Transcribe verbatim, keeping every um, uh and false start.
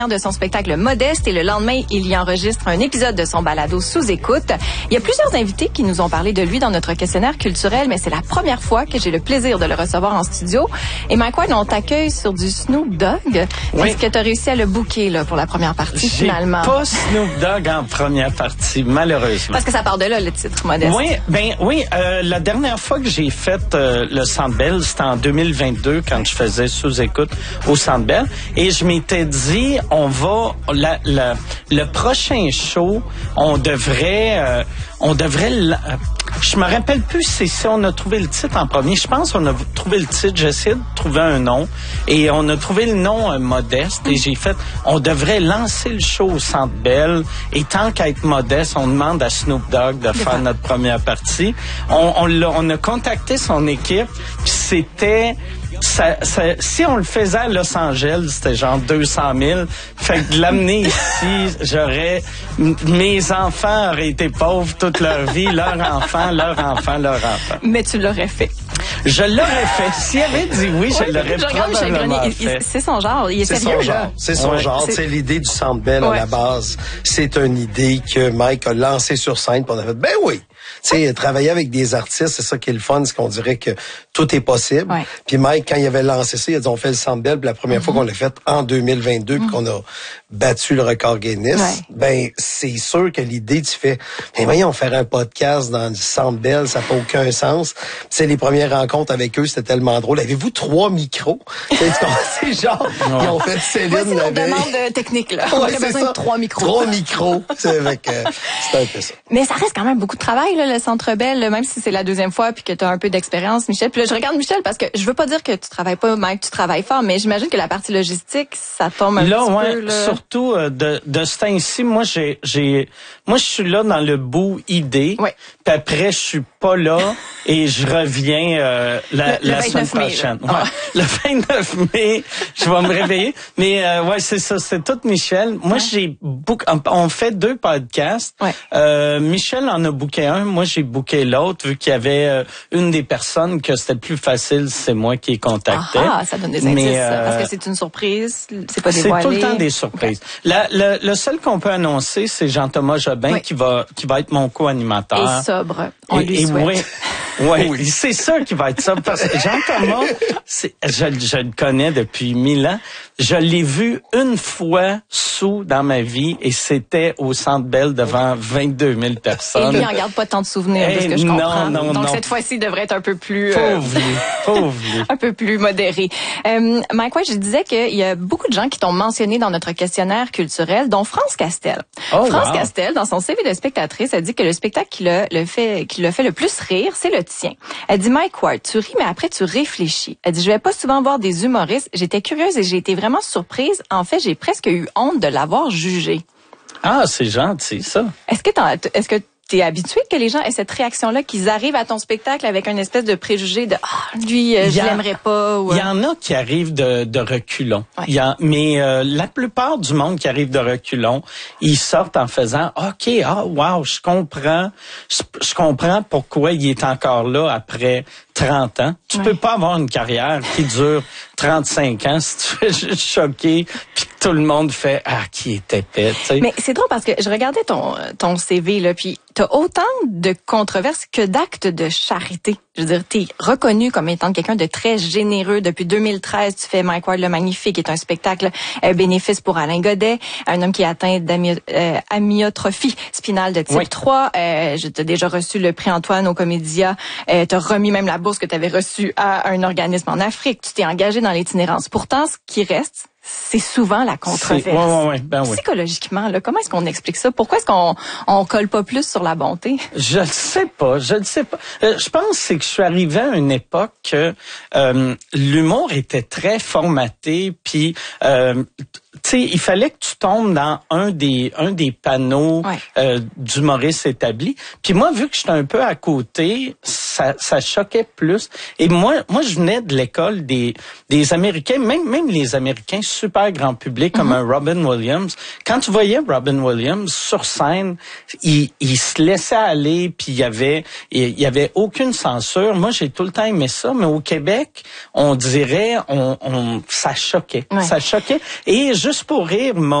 de son spectacle Modeste et le lendemain, il y enregistre un épisode de son balado Sous-écoute. Il y a plusieurs invités qui nous ont parlé de lui dans notre questionnaire culturel, mais c'est la première fois que j'ai le plaisir de le recevoir en studio. Et Mike Ward, on t'accueille sur du Snoop Dogg. Oui. Est-ce que tu as réussi à le booker là, pour la première partie, j'ai finalement? Pas Snoop Dogg en première partie, malheureusement. Parce que ça part de là, le titre Modeste. Oui, ben oui. Euh, la dernière fois que j'ai fait euh, le Centre Bell, c'était en deux mille vingt-deux, quand je faisais Sous-écoute au Centre Bell. Et je m'étais dit, on va... La, la, le prochain show, on devrait... Euh, on devrait... La, je me rappelle plus si, si on a trouvé le titre en premier. Je pense qu'on a trouvé le titre. J'ai essayé de trouver un nom. Et on a trouvé le nom euh, Modeste. Et j'ai fait... On devrait lancer le show au Centre Bell. Et tant qu'à être modeste, on demande à Snoop Dogg de faire notre première partie. On, on, l'a, on a contacté son équipe. Puis c'était... Ça, ça, si on le faisait à Los Angeles, c'était genre deux cent mille. Fait que de l'amener ici, j'aurais... M- mes enfants auraient été pauvres toute leur vie. Leur enfant, leur enfant, leur enfant. Mais tu l'aurais fait. Je l'aurais fait. S'il avait dit oui, je oui, l'aurais je probablement il, fait. Il, c'est son genre. Il est c'est sérieux, son genre. là. C'est son ouais. genre. C'est... C'est l'idée du Centre Bell ouais. à la base. C'est une idée que Mike a lancée sur scène. Puis on a fait, ben oui. Tu sais, travailler avec des artistes, c'est ça qui est le fun, c'est qu'on dirait que tout est possible. Ouais. Puis Mike, quand il avait lancé ça, il a dit, on fait le Centre Bell. Puis la première mm-hmm. fois qu'on l'a fait en deux mille vingt-deux, mm-hmm. puis qu'on a battu le record Guinness, ouais. ben c'est sûr que l'idée, tu fais, mais voyons, faire un podcast dans le Centre Bell, ça n'a pas aucun sens. Puis c'est les premières rencontres avec eux, c'était tellement drôle. Avez-vous trois micros? C'est genre, ils ont fait Céline. Ouais, c'est nos demandes techniques, là. On ouais, a besoin ça. de trois micros. Trois micros. C'est avec, euh, c'est un peu ça. Mais ça reste quand même beaucoup de travail, là, le Centre Bell, même si c'est la deuxième fois puis que tu as un peu d'expérience, Michel. Puis là, je regarde Michel parce que je veux pas dire que tu travailles pas, Mike, tu travailles fort, mais j'imagine que la partie logistique, ça tombe un là, petit ouais, peu, là. Surtout euh, de, de ce temps-ci, moi, j'ai, j'ai, moi, je suis là dans le bout idée. Ouais. Puis après, je suis pas là et je reviens euh, la, le, la le semaine mai, prochaine. Ah. Ouais. Le vingt-neuf mai, je vais me réveiller. Mais euh, ouais, c'est ça, c'est tout Michel. Moi, ouais. j'ai book, on fait deux podcasts. Ouais. Euh, Michel en a booké un, moi j'ai booké l'autre, vu qu'il y avait euh, une des personnes que c'était plus facile, c'est moi qui ai contacté. Ah, ça donne des indices. Mais, euh, parce que c'est une surprise, c'est pas dévoilé. C'est tout le temps des surprises. Okay. La, le, le seul qu'on peut annoncer, c'est Jean-Thomas Jobin oui. qui va qui va être mon co-animateur. Et sobre, on et, lui et souhaite. Oui, oui, oui. C'est ça qui va être sobre. Parce que Jean-Thomas, c'est, je, je le connais depuis mille ans. Je l'ai vu une fois sous dans ma vie et c'était au Centre Bell devant vingt-deux mille personnes. Et lui, il en garde pas tant de souvenirs hey, de ce que je non, comprends. Non, Donc non. cette fois-ci, il devrait être un peu plus... Pauvre lui, pauvre lui. Un peu plus modéré. Euh, Mike Ward, je disais qu'il y a beaucoup de gens qui t'ont mentionné dans notre questionnaire culturel, dont France Castel. Oh, France wow. Castel, dans son C V de spectatrice, a dit que le spectacle qui l'a le fait, qui l'a fait le plus rire, c'est le tien. Elle dit, Mike Ward, tu ris, mais après tu réfléchis. Elle dit, je vais pas souvent voir des humoristes. J'étais curieuse et j'ai été vraiment surprise. En fait, j'ai presque eu honte de l'avoir jugé. Ah, c'est gentil, ça. Est-ce que t'en, est-ce que t'es habitué que les gens aient cette réaction-là, qu'ils arrivent à ton spectacle avec une espèce de préjugé de ah lui euh, je a, l'aimerais pas. Il ou... y en a qui arrivent de, de reculons. Ouais. Il y a, mais euh, la plupart du monde qui arrive de reculons, ils sortent en faisant ok ah wow je comprends je, je comprends pourquoi il est encore là après trente ans. Tu ouais. peux pas avoir une carrière qui dure trente-cinq ans si tu fais juste choquer puis que tout le monde fait ah qui est épais. Tu sais. Mais c'est drôle parce que je regardais ton ton C V là puis t'as autant de controverses que d'actes de charité. Je veux dire, t'es reconnu comme étant quelqu'un de très généreux. Depuis deux mille treize, tu fais Mike Ward le Magnifique, qui est un spectacle euh, bénéfice pour Alain Godet, un homme qui est atteint d'amyotrophie euh, spinale de type oui. trois. Euh, je t'ai déjà reçu le prix Antoine au Comédia. Euh, t'as remis même la bourse que t'avais reçue à un organisme en Afrique. Tu t'es engagé dans l'itinérance. Pourtant, ce qui reste, c'est souvent la controverse. Ouais, ouais, ouais, ben oui. Psychologiquement, là, comment est-ce qu'on explique ça? Pourquoi est-ce qu'on on colle pas plus sur la bonté? Je ne sais pas, je ne sais pas. Euh, je pense c'est que je suis arrivé à une époque que euh, l'humour était très formaté, puis euh, tu sais, il fallait que tu tombes dans un des un des panneaux ouais. euh, d'humoristes établis. Puis moi, vu que j'étais un peu à côté, ça, ça choquait plus. Et moi, moi, je venais de l'école des des Américains, même même les Américains super grand public comme mm-hmm. un Robin Williams. Quand tu voyais Robin Williams sur scène, il, il se laissait aller, puis il y avait il y avait aucune censure. Moi, j'ai tout le temps aimé ça, mais au Québec, on dirait on, on ça choquait, ouais. ça choquait. Et juste pour rire,